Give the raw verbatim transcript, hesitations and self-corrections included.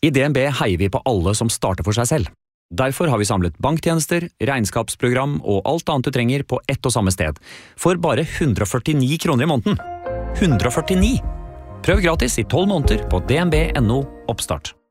I D N B heier vi på alle som starter for seg selv. Derfor har vi samlet banktjenester, regnskapsprogram og alt annet du trenger på ett og samme sted, for bare hundre og førtini kroner i måneden. hundre og førtini! Prøv gratis i tolv måneder på d n b punktum no oppstart.